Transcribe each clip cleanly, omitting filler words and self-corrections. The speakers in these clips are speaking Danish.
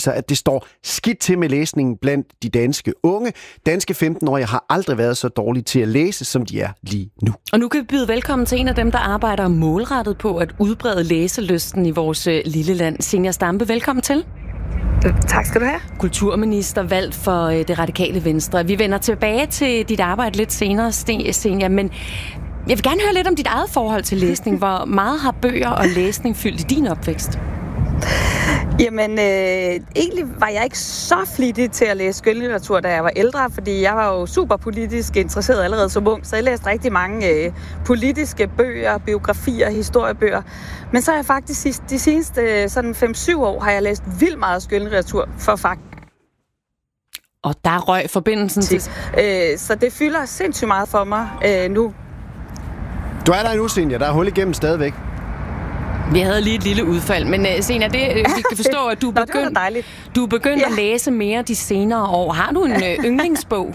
viser, at det står skidt til med læsningen blandt de danske unge. Danske 15-årige har aldrig været så dårlige til at læse, som de er lige nu. Og nu kan vi byde velkommen til en af dem, der arbejder målrettet på at udbrede læselysten i vores lille land. Zenia Stampe, velkommen til. Tak skal du have. Kulturminister valgt for det radikale Venstre. Vi vender tilbage til dit arbejde lidt senere, Zenia, men jeg vil gerne høre lidt om dit eget forhold til læsning. Hvor meget har bøger og læsning fyldt i din opvækst? Jamen, egentlig var jeg ikke så flittig til at læse skønlitteratur, da jeg var ældre, fordi jeg var jo super politisk interesseret allerede som ung, så jeg læste rigtig mange politiske bøger, biografier, historiebøger. Men så har jeg faktisk de seneste sådan 5-7 år har jeg læst vildt meget skønlitteratur for faktisk. Og der røg forbindelsen til. Så det fylder sindssygt meget for mig nu. Du er der endnu, Zenia. Der er hul igennem stadigvæk. Vi havde lige et lille udfald, men Zenia, vi kan forstå, at du er begyndt at læse mere de senere år. Har du en yndlingsbog?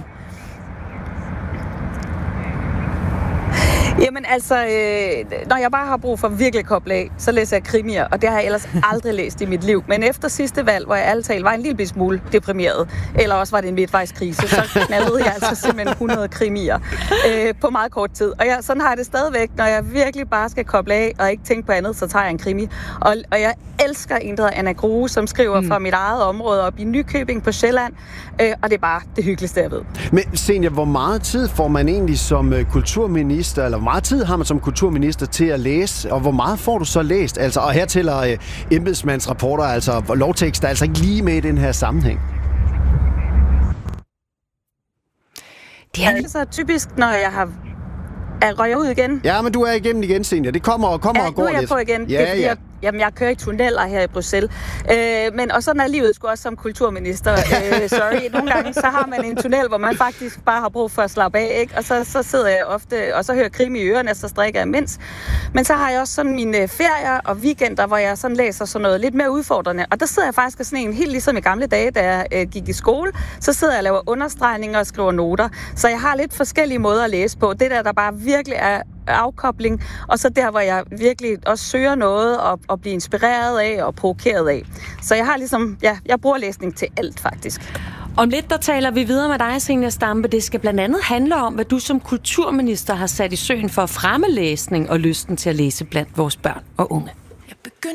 Jamen altså, når jeg bare har brug for virkelig at koble af, så læser jeg krimier, og det har jeg ellers aldrig læst i mit liv. Men efter sidste valg, hvor jeg ærligt talt var en lille smule deprimeret, eller også var det en midtvejskrise, så knaldede jeg altså simpelthen 100 krimier på meget kort tid. Og sådan har jeg det stadigvæk, når jeg virkelig bare skal koble af og ikke tænke på andet, så tager jeg en krimi. Og jeg elsker en, der hedder Anna Grue, som skriver fra mit eget område op i Nykøbing på Sjælland, og det er bare det hyggeligste, jeg ved. Men Zenia, hvor meget tid får man egentlig som kulturminister, eller hvor meget tid har man som kulturminister til at læse, og hvor meget får du så læst? Altså, og her tæller embedsmandsrapporter, altså lovtekster, altså ikke lige med i den her sammenhæng. Det er altså typisk, når jeg har røget ud igen. Ja, men du er igennem igen, Zenia. Det kommer og går lidt. Ja, nu er jeg på igen. Ja. Jeg kører i tunneller her i Bruxelles. Og sådan er livet sgu også som kulturminister. Nogle gange så har man en tunnel, hvor man faktisk bare har brug for at slappe af, ikke? Og så sidder jeg ofte, og så hører krimi i ørerne, og så strikker jeg mindst. Men så har jeg også sådan mine ferier og weekender, hvor jeg sådan læser sådan noget lidt mere udfordrende. Og der sidder jeg faktisk sådan en, helt ligesom i gamle dage, da jeg gik i skole, så sidder jeg og laver understregninger og skriver noter. Så jeg har lidt forskellige måder at læse på. Det der bare virkelig er afkobling, og så der, hvor jeg virkelig også søger noget og bliver inspireret af og provokeret af. Så jeg har ligesom, jeg bruger læsning til alt faktisk. Om lidt, der taler vi videre med dig, Zenia Stampe. Det skal blandt andet handle om, hvad du som kulturminister har sat i søen for at fremme læsning og lysten til at læse blandt vores børn og unge.